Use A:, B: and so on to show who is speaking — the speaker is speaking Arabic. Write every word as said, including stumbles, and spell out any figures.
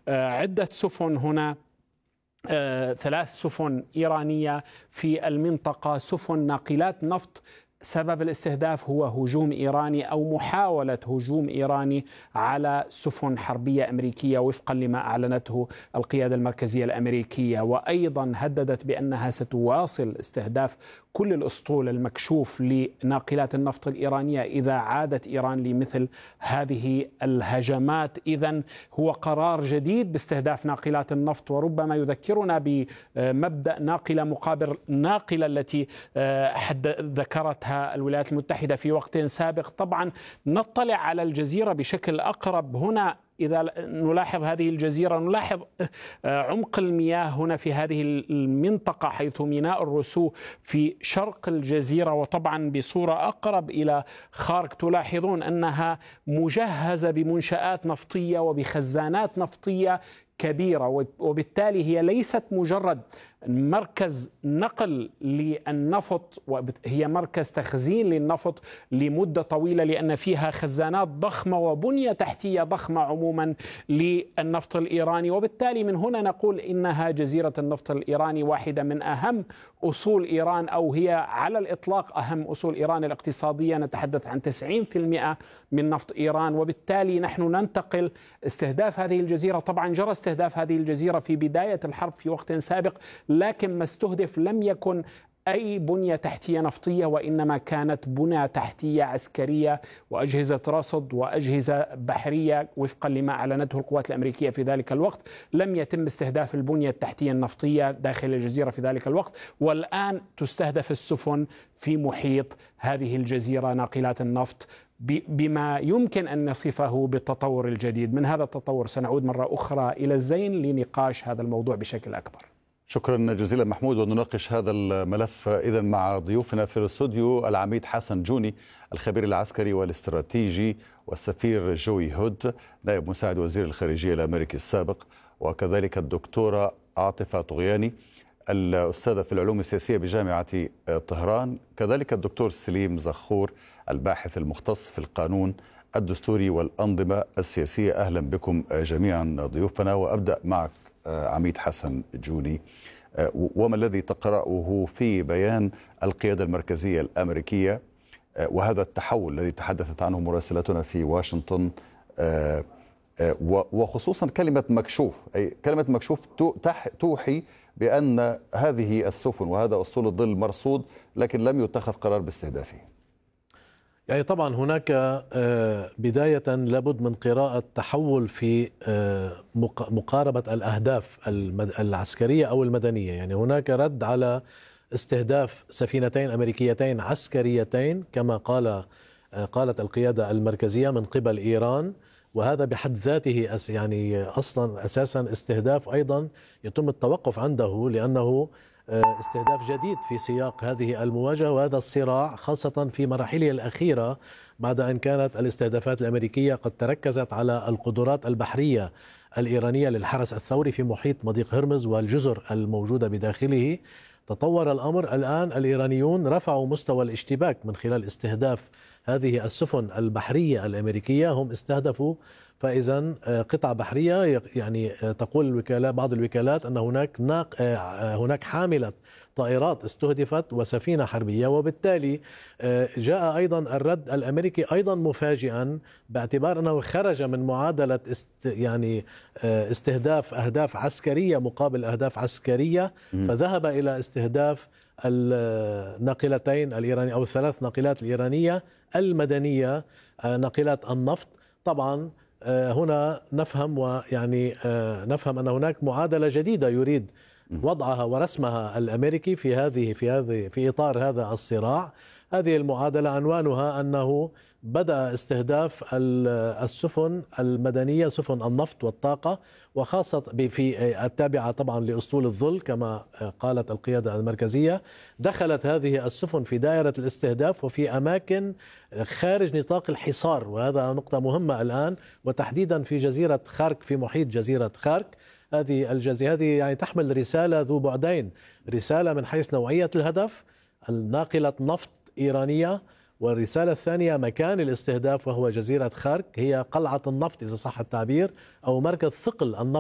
A: عدة سفن هنا، ثلاث سفن إيرانية في المنطقة، سفن ناقلات نفط. سبب الاستهداف هو هجوم إيراني أو محاولة هجوم إيراني على سفن حربية أمريكية وفقا لما أعلنته القيادة المركزية الأمريكية، وأيضا هددت بأنها ستواصل استهداف كل الأسطول المكشوف لناقلات النفط الإيرانية إذا عادت إيران لمثل هذه الهجمات. إذن هو قرار جديد باستهداف ناقلات النفط، وربما يذكرنا بمبدأ ناقلة مقابل ناقلة التي ذكرتها الولايات المتحدة في وقت سابق. طبعا نطلع على الجزيرة بشكل أقرب هنا. إذا نلاحظ هذه الجزيرة نلاحظ عمق المياه هنا في هذه المنطقة، حيث ميناء الرسو في شرق الجزيرة، وطبعا بصورة أقرب إلى خارك تلاحظون أنها مجهزة بمنشآت نفطية وبخزانات نفطية كبيرة، وبالتالي هي ليست مجرد مركز نقل للنفط، هي مركز تخزين للنفط لمدة طويلة، لأن فيها خزانات ضخمة وبنية تحتية ضخمة عموما للنفط الإيراني. وبالتالي من هنا نقول إنها جزيرة النفط الإيراني واحدة من أهم أصول إيران، أو هي على الإطلاق أهم أصول إيران الاقتصادية. نتحدث عن تسعين بالمئة من نفط إيران، وبالتالي نحن ننتقل استهداف هذه الجزيرة. طبعا جرى استهداف هذه الجزيرة في بداية الحرب في وقت سابق، لكن ما استهدف لم يكن أي بنية تحتية نفطية، وإنما كانت بنية تحتية عسكرية وأجهزة رصد وأجهزة بحرية وفقا لما أعلنته القوات الأمريكية في ذلك الوقت. لم يتم استهداف البنية التحتية النفطية داخل الجزيرة في ذلك الوقت، والآن تستهدف السفن في محيط هذه الجزيرة ناقلات النفط بما يمكن أن نصفه بالتطور الجديد. من هذا التطور سنعود مرة أخرى إلى الزين لنقاش هذا الموضوع بشكل أكبر.
B: شكرا جزيلا محمود، ونناقش هذا الملف إذا مع ضيوفنا في الاستوديو العميد حسن جوني الخبير العسكري والاستراتيجي، والسفير جوي هود نائب مساعد وزير الخارجية الأمريكي السابق، وكذلك الدكتورة عاطفة طغياني الأستاذة في العلوم السياسية بجامعة طهران، كذلك الدكتور سليم زخور الباحث المختص في القانون الدستوري والأنظمة السياسية. أهلا بكم جميعا ضيوفنا، وأبدأ معك عميد حسن جوني. وما الذي تقرأه في بيان القيادة المركزية الأمريكية وهذا التحول الذي تحدثت عنه مراسلتنا في واشنطن، وخصوصا كلمة مكشوف؟ أي كلمة مكشوف توحي بأن هذه السفن وهذا أسطول الظل مرصود، لكن لم يتخذ قرار باستهدافه.
C: يعني طبعا هناك بداية لابد من قراءة تحول في مقاربة الأهداف العسكرية أو المدنية. يعني هناك رد على استهداف سفينتين أمريكيتين عسكريتين كما قال قالت القيادة المركزية من قبل إيران، وهذا بحد ذاته يعني أصلا أساسا استهداف أيضا يتم التوقف عنده، لأنه استهداف جديد في سياق هذه المواجهة وهذا الصراع، خاصة في مراحله الأخيرة بعد أن كانت الاستهدافات الأمريكية قد تركزت على القدرات البحرية الإيرانية للحرس الثوري في محيط مضيق هرمز والجزر الموجودة بداخله. تطور الأمر الآن، الإيرانيون رفعوا مستوى الاشتباك من خلال استهداف هذه السفن البحرية الأمريكية. هم استهدفوا فإذا قطع بحرية، يعني تقول الوكالات بعض الوكالات أن هناك ناق هناك حاملة طائرات استهدفت وسفينة حربية، وبالتالي جاء أيضا الرد الأمريكي أيضا مفاجئا باعتبار أنه خرج من معادلة است يعني استهداف أهداف عسكرية مقابل أهداف عسكرية، فذهب إلى استهداف الناقلتين الإيرانية أو الثلاث ناقلات الإيرانية المدنية ناقلات النفط. طبعا هنا نفهم ويعني نفهم أن هناك معادلة جديدة يريد وضعها ورسمها الأمريكي في هذه في هذه في إطار هذا الصراع. هذه المعادلة عنوانها أنه بدأ استهداف السفن المدنية، سفن النفط والطاقة، وخاصة في التابعة طبعا لأسطول الظل كما قالت القيادة المركزية. دخلت هذه السفن في دائرة الاستهداف وفي أماكن خارج نطاق الحصار، وهذا نقطة مهمة الآن، وتحديدا في جزيرة خارك، في محيط جزيرة خارك. هذه الجزيرة هذه يعني تحمل رسالة ذو بعدين، رسالة من حيث نوعية الهدف، الناقلة نفط إيرانية، والرسالة الثانية مكان الاستهداف وهو جزيرة خارك، هي قلعة النفط إذا صح التعبير أو مركز ثقل النفط